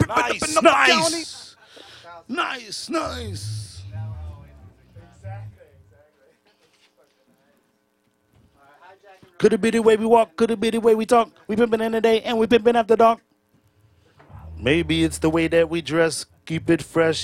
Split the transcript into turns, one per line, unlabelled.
Nice, nice. Nice, nice. Could it be the way we walk? Could it be the way we talk? We pimping in the day and we pimping after dark. Maybe it's the way that we dress. Keep it fresh.